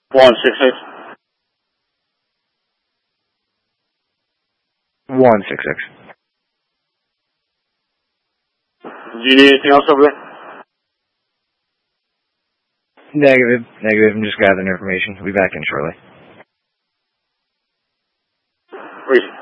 166. 166. Do you need anything else over there? Negative. Negative. I'm just gathering information. We'll be back in shortly. Reason.